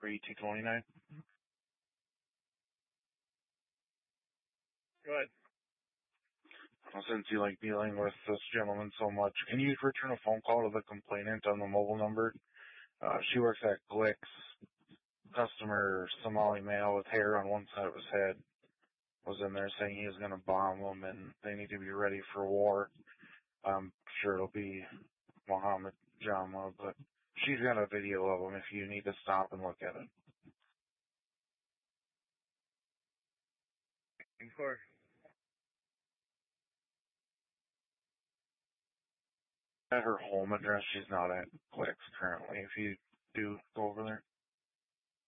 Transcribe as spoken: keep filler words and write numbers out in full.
three two twenty-nine. Go ahead. Well, since you like dealing with this gentleman so much, can you return a phone call to the complainant on the mobile number? Uh, she works at Glick's. Customer, Somali male with hair on one side of his head, was in there saying he was going to bomb them and they need to be ready for war. I'm sure it'll be Mohammed Jama, but she's got a video of him if you need to stop and look at it. Of course. At her home address, she's not at Glick's currently. If you do go over there.